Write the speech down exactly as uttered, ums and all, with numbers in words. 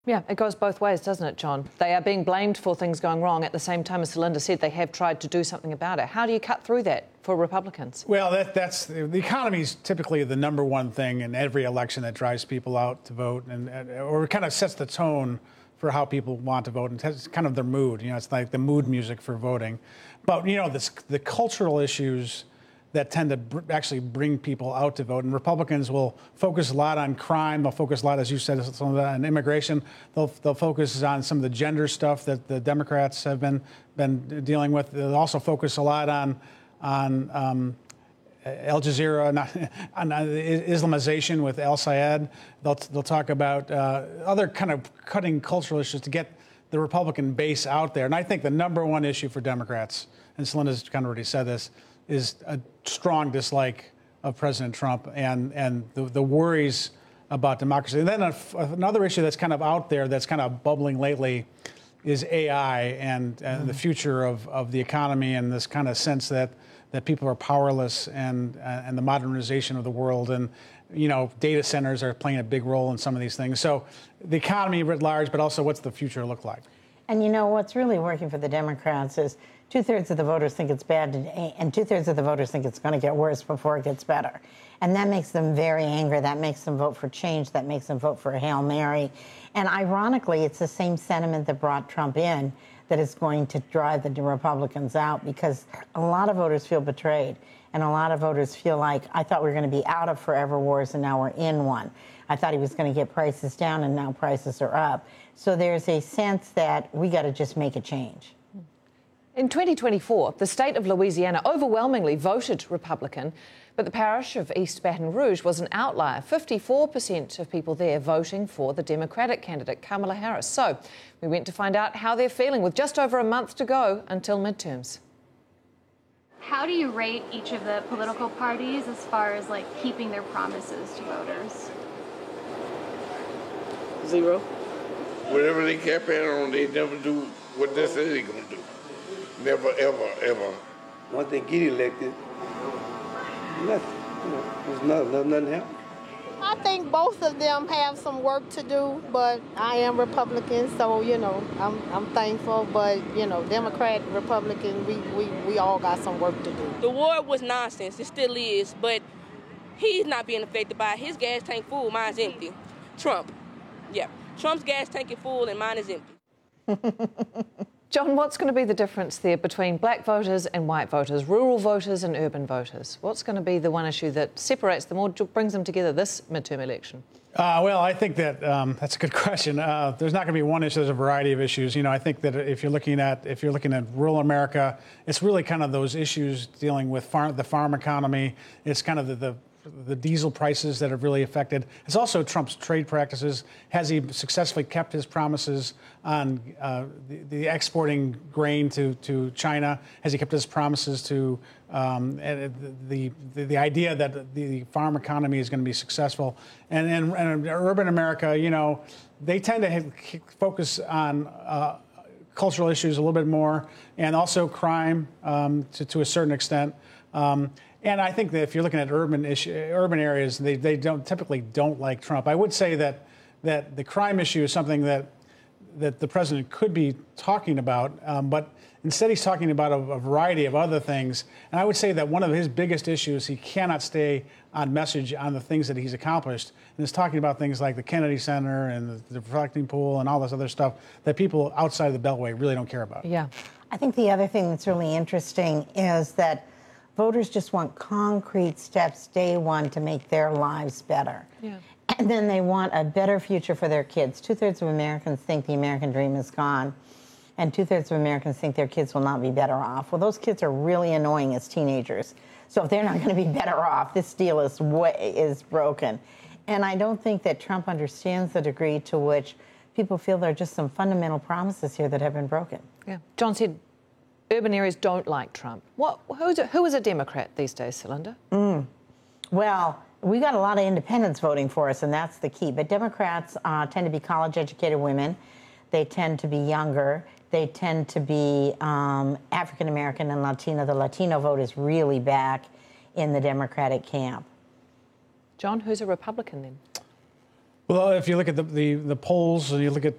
Yeah, it goes both ways, doesn't it, John? They are being blamed for things going wrong at the same time, as Linda said, they have tried to do something about it. How do you cut through that for Republicans? Well, that, that's the economy is typically the number one thing in every election that drives people out to vote, and, and or kind of sets the tone for how people want to vote, and it's kind of their mood. You know, it's like the mood music for voting. But you know, this, the cultural issues that tend to br- actually bring people out to vote. And Republicans will focus a lot on crime. They'll focus a lot, as you said, some of that on immigration. They'll they'll focus on some of the gender stuff that the Democrats have been been dealing with. They'll also focus a lot on on um, Al Jazeera, not, on Islamization with Al Sayed. They'll they'll talk about uh, other kind of cutting cultural issues to get the Republican base out there. And I think the number one issue for Democrats, and Celinda's kind of already said this, is a strong dislike of President Trump and, and the, the worries about democracy. And then a, another issue that's kind of out there that's kind of bubbling lately is A I and, and mm. the future of, of the economy, and this kind of sense that, that people are powerless, and, uh, and the modernization of the world. And, you know, data centers are playing a big role in some of these things. So the economy writ large, but also what's the future look like? And, you know, what's really working for the Democrats is two-thirds of the voters think it's bad today, and two-thirds of the voters think it's going to get worse before it gets better. And that makes them very angry. That makes them vote for change. That makes them vote for a Hail Mary. And ironically, it's the same sentiment that brought Trump in that is going to drive the Republicans out, because a lot of voters feel betrayed. And a lot of voters feel like, I thought we were going to be out of forever wars, and now we're in one. I thought he was going to get prices down, and now prices are up. So there's a sense that we got to just make a change. In twenty twenty-four, the state of Louisiana overwhelmingly voted Republican, but the parish of East Baton Rouge was an outlier. fifty-four percent of people there voting for the Democratic candidate, Kamala Harris. So we went to find out how they're feeling with just over a month to go until midterms. How do you rate each of the political parties as far as, like, keeping their promises to voters? Zero. Whatever they campaign on, they never do what they say they're going to do. Never, ever, ever. Once they get elected, nothing. You know, there's nothing, nothing, nothing happened. I think both of them have some work to do, but I am Republican, so, you know, I'm I'm thankful. But, you know, Democrat, Republican, we, we, we all got some work to do. The war was nonsense. It still is, but he's not being affected by it. His gas tank full, mine's empty. Trump. Yeah. Trump's gas tank is full and mine is empty. John, what's going to be the difference there between black voters and white voters, rural voters and urban voters? What's going to be the one issue that separates them or brings them together this midterm election? Uh, well, I think that um, that's a good question. Uh, there's not going to be one issue. There's a variety of issues. You know, I think that if you're looking at if you're looking at rural America, it's really kind of those issues dealing with farm, the farm economy. It's kind of the, the the diesel prices that have really affected. It's also Trump's trade practices. Has he successfully kept his promises on uh, the, the exporting grain to, to China? Has he kept his promises to um, the, the the idea that the farm economy is going to be successful? And in and urban America, you know, they tend to have, focus on uh, cultural issues a little bit more, and also crime um, to, to a certain extent. Um, And I think that if you're looking at urban issue, urban areas, they, they don't typically don't like Trump. I would say that that the crime issue is something that that the president could be talking about, um, but instead he's talking about a, a variety of other things. And I would say that one of his biggest issues, he cannot stay on message on the things that he's accomplished, and is talking about things like the Kennedy Center and the, the reflecting pool and all this other stuff that people outside of the Beltway really don't care about. Yeah, I think the other thing that's really interesting is that voters just want concrete steps day one to make their lives better. Yeah. And then they want a better future for their kids. Two-thirds of Americans think the American dream is gone, and two-thirds of Americans think their kids will not be better off. Well, those kids are really annoying as teenagers. So if they're not going to be better off, this deal is way, is broken. And I don't think that Trump understands the degree to which people feel there are just some fundamental promises here that have been broken. Yeah. John said urban areas don't like Trump. What? Who's a, who is a Democrat these days, Celinda? Mm. Well, we got a lot of independents voting for us, and that's the key. But Democrats uh, tend to be college-educated women. They tend to be younger. They tend to be um, African-American and Latino. The Latino vote is really back in the Democratic camp. John, who's a Republican then? Well, if you look at the, the, the polls and you look at